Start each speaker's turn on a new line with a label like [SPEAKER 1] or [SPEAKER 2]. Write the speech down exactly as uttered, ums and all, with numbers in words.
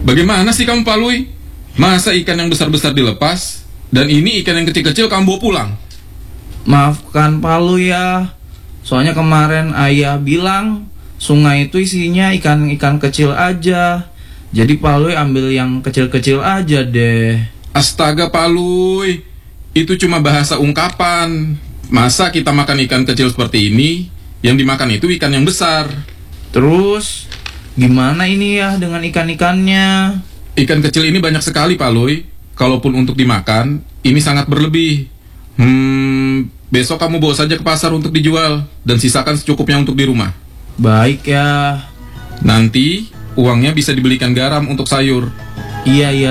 [SPEAKER 1] Bagaimana sih kamu, Pak Lui? Masa ikan yang besar-besar dilepas, dan ini ikan yang kecil-kecil kamu bawa pulang?
[SPEAKER 2] Maafkan Pak Lui ya. Soalnya kemarin ayah bilang sungai itu isinya ikan-ikan kecil aja. Jadi Pak Lui ambil yang kecil-kecil aja deh.
[SPEAKER 1] Astaga, Pak Lui, itu cuma bahasa ungkapan. Masa kita makan ikan kecil seperti ini, yang dimakan itu ikan yang besar.
[SPEAKER 2] Terus gimana ini ya dengan ikan-ikannya?
[SPEAKER 1] Ikan kecil ini banyak sekali, Pak Lui. Kalaupun untuk dimakan, ini sangat berlebih. Hmm, besok kamu bawa saja ke pasar untuk dijual, dan sisakan secukupnya untuk di rumah.
[SPEAKER 2] Baik ya.
[SPEAKER 1] Nanti uangnya bisa dibelikan garam untuk sayur.
[SPEAKER 2] Iya ya.